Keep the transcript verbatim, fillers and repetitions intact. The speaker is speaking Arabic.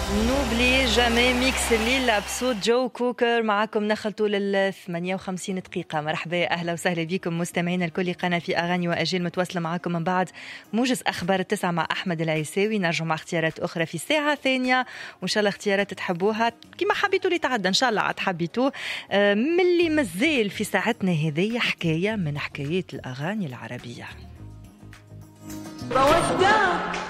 نوبلي جامي ميكس الليلة بصوت جو كوكر. معكم نخل طول ال ثمانية وخمسين دقيقة. مرحبا أهلا وسهلا بكم مستمعين الكل. قناة في أغاني وأجيال متواصلة معكم من بعد موجز أخبار التسعة مع أحمد العيساوي. نرجع مع اختيارات أخرى في ساعة ثانية وإن شاء الله اختيارات تحبوها كما حبيتوا اللي تعدى إن شاء الله عاد حبيتوه. من اللي مازال في ساعتنا هذه حكاية من حكايات الأغاني العربية.